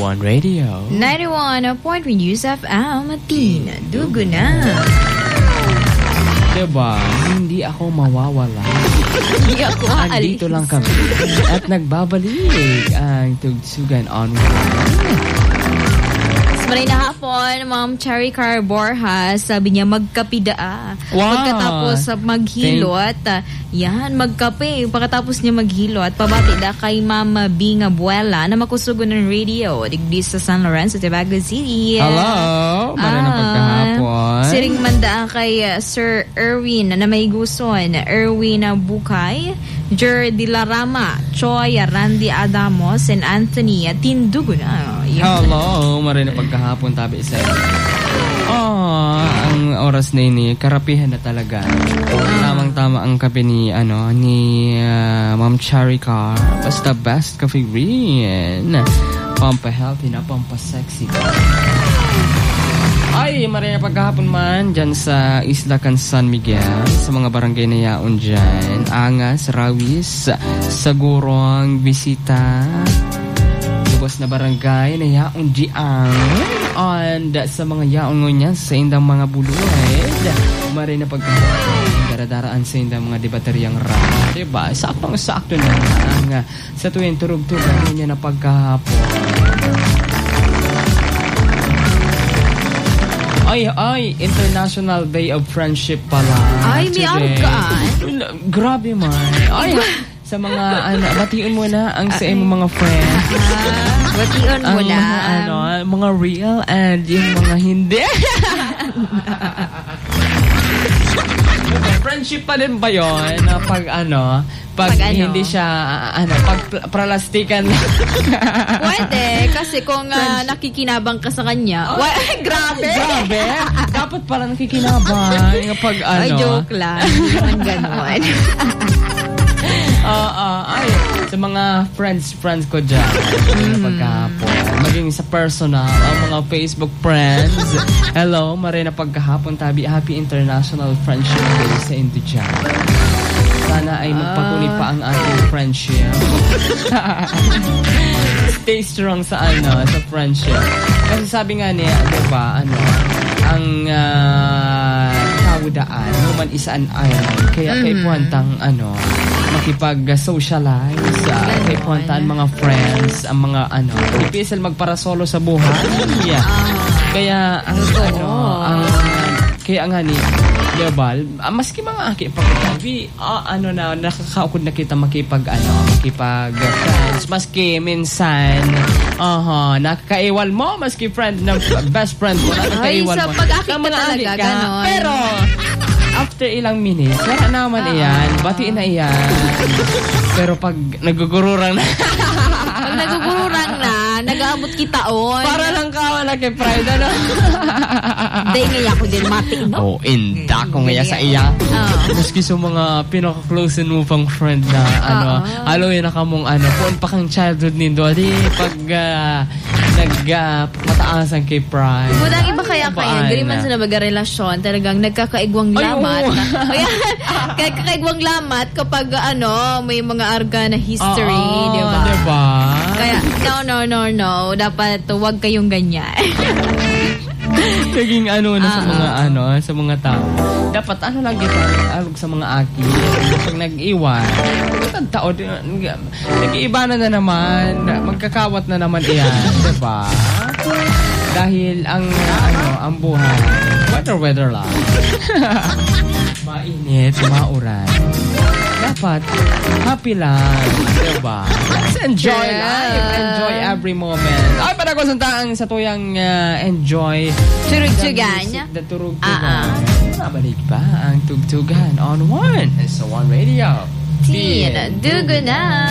S1 Radio 91.3 News FM Dugo na. Diba? Hindi ako mawawala. Hindi ako aalis. Andito lang kami. At nagbabalik ang tugsugan on. Maray na hapon, Ma'am Cherry Car Borjas, sabi niya magkapidaa. Wow. Pagkatapos maghilot, yan, magkape. Pagkatapos niya maghilot, pabati da kay Mama Bing Abuela na makusugo ng radio. Digdi sa San Lorenzo, Tabago City. Hello! Maray na pagkahapon. Siring manda kay Sir Erwin na may guson. Erwin Bukay, Jer Dilarama, Choi, Randy Adamos, and Anthony Tindugo na. Hello! Maray na pagkahapon tabi sa ang oras na ini karapihan na talaga. Tamang-tama ang kape ni Ma'am Cherry Car. Basta best coffee green. Pampa-healthy na pampa-sexy. Ay, maray na pagkahapon man dyan sa Isla Can San Miguel, sa mga barangay na yaon dyan. Angas, Rawis, Sagurong, Bisita, lubos na barangay na yaon diang. And sa mga yaon ngunyan sa indang mga buluid, maray na pagkahapon daradaraan sa indang mga debateryang rama. Diba? Saktong-sakto na ang sa tuwing turug-turug ngunyan na pagkahapon. Ay, International Day of Friendship pala. Ay, may argaan. Grabe man. Ay, sa mga, batiun mo na ang sa mga friends. Batiun mo na. Mga real and yung mga hindi. Friendship pa din ba yun? Pag hindi siya, pag pralastikan lang. Pwede, kasi kung nakikinabang ka sa kanya. Grabe! Dapat pala nakikinabang. Pag Ay, joke lang. Hindi naman ganon. Sa mga friends ko dyan. Pagkahapon. Maging sa personal, ang mga Facebook friends. Hello, maray na pagkahapon tabi. Happy International Friendship Day sa Indy dyan. Sana ay magpatuloy pa ang ating friendship. Stay strong sa friendship. Kasi sabi nga niya, diba, ang tawdaan, human is an island. Kaya kay puwantang, makipag-socialize, kay puwantaan mga friends, ang mga, ipisal magparasolo sa buhay. Kaya, kaya nga ni Yabal, maski mga aki pagkakabi, nakakaukod na kita makipag-friends, maski minsan, nakakaiwal mo, maski friend na best friend mo, nakakaiwal mo. Ay, sa pag-aki ka talaga, ganon. Pero, after ilang minutes, wala naman iyan, batiin na iyan. Pero pag nagugururan na, nag-aabot kita on. para lang kawa na kay Pride, Day ngaya ko din mati, no? Inda ko ngaya sa iya. Maski sa mga pinaka-close mo pang friend na, haloy na kamong, puon pa kang childhood nindo, di pag, mataasan kay Pride. Budang iba kaya diri man sa nabagarelasyon, talagang nagkakaigwang lamat. Kakaigwang lamat kapag, may mga arga na history, di ba? Diba? Kaya, no. Dapat huwag kayong ganyan. Naging sa mga tao. Dapat lang kita alog sa mga aki. Pag nag-iwan, tao, nag-iiba na naman, magkakawat na naman iyan, diba? Dahil ang buhay, weather lang. Mainit, mauran. Dapat happy lang, diba? Let's enjoy life, enjoy every moment. Ay, para ko sa tuyang enjoy Turug-tugan. Turug-tugan. Mabalik pa ang tugtugan on one. It's a one radio. Dugo na.